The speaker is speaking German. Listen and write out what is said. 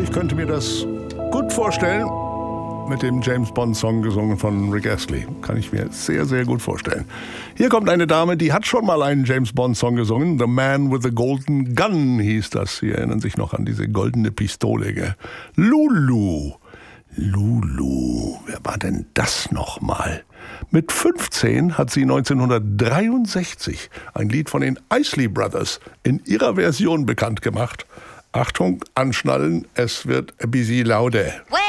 ich könnte mir das gut vorstellen, mit dem James Bond-Song gesungen von Rick Astley. Kann ich mir sehr, sehr gut vorstellen. Hier kommt eine Dame, die hat schon mal einen James Bond-Song gesungen. The Man with the Golden Gun hieß das. Sie erinnern sich noch an diese goldene Pistole, gell? Lulu. Lulu. Wer war denn das nochmal? Mit 15 hat sie 1963 ein Lied von den Isley Brothers in ihrer Version bekannt gemacht. Achtung, anschnallen, es wird ein bisschen lauter.